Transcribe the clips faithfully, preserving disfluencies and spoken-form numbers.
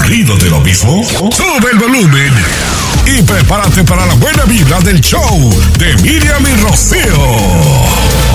¿Aburrido de lo mismo? Sube el volumen y prepárate para la buena vibra del show de Miriam y Rocío.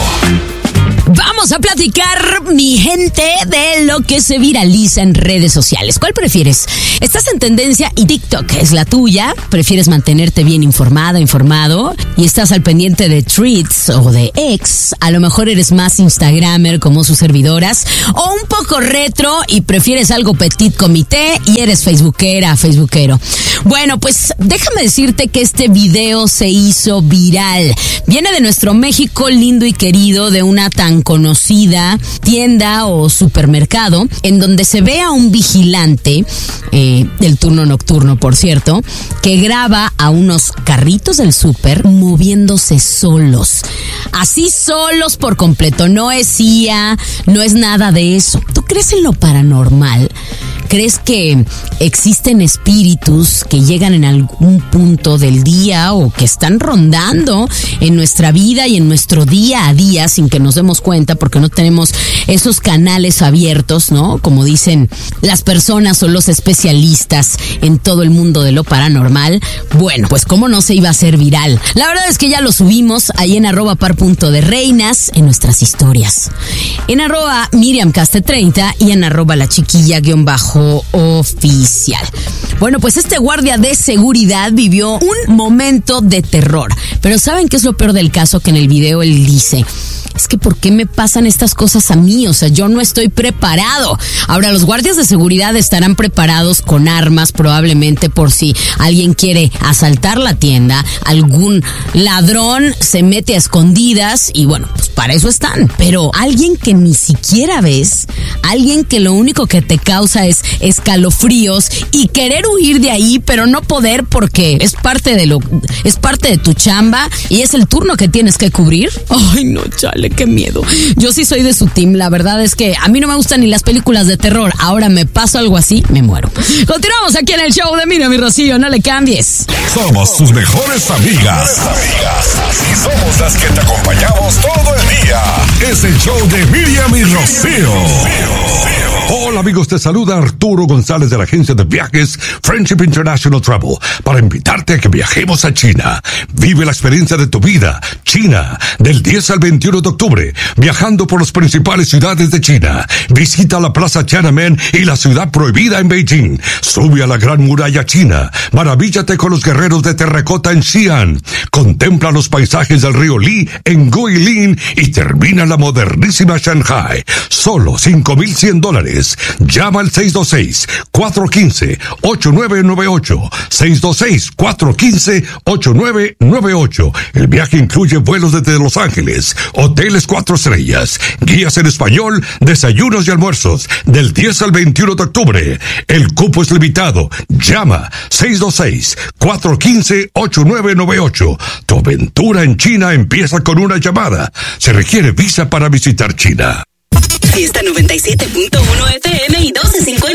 Vamos a platicar, mi gente, de lo que se viraliza en redes sociales. ¿Cuál prefieres? ¿Estás en tendencia y TikTok es la tuya? ¿Prefieres mantenerte bien informada, informado? ¿Y estás al pendiente de Threads o de X? A lo mejor eres más Instagramer como sus servidoras. ¿O un poco retro y prefieres algo petit comité y eres facebookera, facebookero? Bueno, pues déjame decirte que este video se hizo viral. Viene de nuestro México lindo y querido, de una tan conocida tienda o supermercado, en donde se ve a un vigilante, eh, del turno nocturno, por cierto, que graba a unos carritos del súper moviéndose solos. Así solos por completo. No es I A, no es nada de eso. ¿Tú crees en lo paranormal? ¿Crees que existen espíritus que llegan en algún punto del día o que están rondando en nuestra vida y en nuestro día a día sin que nos demos cuenta porque no tenemos esos canales abiertos, ¿no? Como dicen las personas o los especialistas en todo el mundo de lo paranormal. Bueno, pues cómo no se iba a hacer viral. La verdad es que ya lo subimos ahí en arroba par punto de reinas en nuestras historias. En arroba Miriam Caste treinta y en arroba la chiquilla guión bajo oficial. Bueno, pues este guardia de seguridad vivió un momento de terror. Pero ¿saben qué es lo peor del caso? Que en el video él dice: es que ¿por qué me pasan estas cosas a mí? O sea, yo no estoy preparado. Ahora, los guardias de seguridad estarán preparados con armas, probablemente por si alguien quiere asaltar la tienda, algún ladrón se mete a escondidas y bueno, pues para eso están. Pero alguien que ni siquiera ves, alguien que lo único que te causa es escalofríos y querer huir de ahí, pero no poder porque es parte de lo, es parte de tu chamba y es el turno que tienes que cubrir. Ay, no, chale, qué miedo. Yo sí soy de su team. La verdad es que a mí no me gustan ni las películas de terror. Ahora me paso algo así, me muero. Continuamos aquí en el show de Miriam y Rocío. No le cambies. Somos tus mejores amigas. Y somos las que te acompañamos todo el día. Es el show de Miriam y Rocío. Hola amigos, te saluda Arturo González de la agencia de viajes Friendship International Travel para invitarte a que viajemos a China. Vive la experiencia de tu vida. China, del diez al veintiuno de octubre, viajando por las principales ciudades de China. Visita la Plaza Tiananmen y la ciudad prohibida en Beijing. Sube a la Gran Muralla China. Maravíllate con los guerreros de terracota en Xi'an. Contempla los paisajes del río Li en Guilin y termina la modernísima Shanghai. Solo cinco mil cien dólares. Llama al seis dos seis, cuatro uno cinco, ocho nueve nueve ocho. seis dos seis, cuatro uno cinco, ocho nueve nueve ocho. El viaje incluye vuelos desde Los Ángeles, hoteles cuatro estrellas, guías en español, desayunos y almuerzos, del diez al veintiuno de octubre. El cupo es limitado. Llama seis dos seis, cuatro uno cinco, ocho nueve nueve ocho. Tu aventura en China empieza con una llamada. Se requiere visa para visitar China. Fiesta noventa y siete punto uno F M y doce cincuenta.